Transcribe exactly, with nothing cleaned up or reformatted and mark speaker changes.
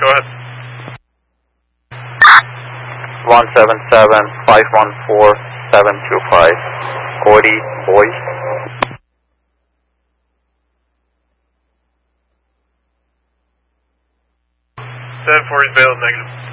Speaker 1: go ahead.
Speaker 2: one seven seven, five one four, seven two five. Gordy, boys.
Speaker 1: seven four is valid, negative.